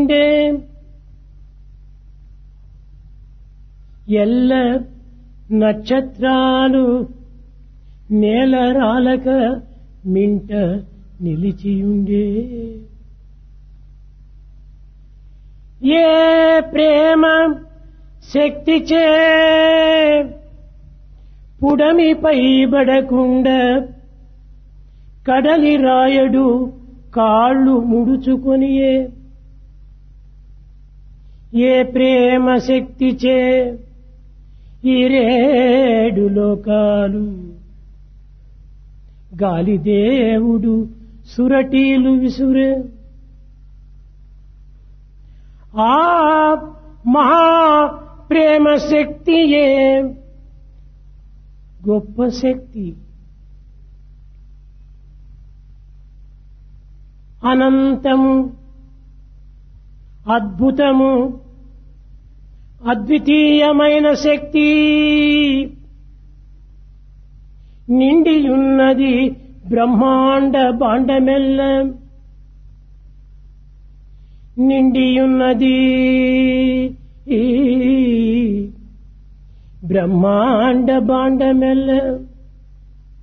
నిలిచియుండే ఎల్ల నక్షత్రాలు నేల రాలక మింట నిలిచియుండే ఏ ప్రేమ శక్తిచే పుడమిపై బడకుండా కడలి రాయడు కాళ్ళు ముడుచుకొనియే ఏ ప్రేమ శక్తిచే ఈ రేడు లోకాలు గాలిదేవుడు సురటీలు విసురే ఆ మహా ప్రేమ శక్తియే గొప్ప శక్తి అనంతము అద్భుతము అద్వితీయమైన శక్తి నిండియున్నది బ్రహ్మాండ బాండమెల్ల నిండియున్నది బ్రహ్మాండ బాండమెల్ల